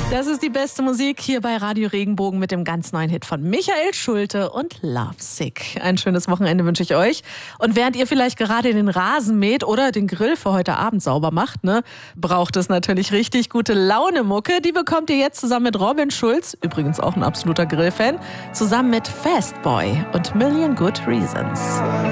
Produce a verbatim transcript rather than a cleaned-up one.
Das ist die beste Musik hier bei Radio Regenbogen mit dem ganz neuen Hit von Michael Schulte und Lovesick. Ein schönes Wochenende wünsche ich euch. Und während ihr vielleicht gerade den Rasen mäht oder den Grill für heute Abend sauber macht, ne, braucht es natürlich richtig gute Laune-Mucke. Die bekommt ihr jetzt zusammen mit Robin Schulz, übrigens auch ein absoluter Grillfan, zusammen mit Fastboy und Million Good Reasons.